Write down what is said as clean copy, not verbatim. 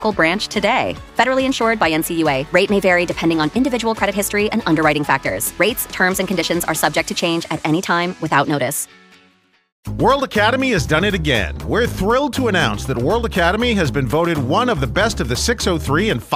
branch today. Federally insured by NCUA. Rate may vary depending on individual credit history and underwriting factors. Rates, terms, and conditions are subject to change at any time without notice. World Academy has done it again. We're thrilled to announce that World Academy has been voted one of the best of the 603 and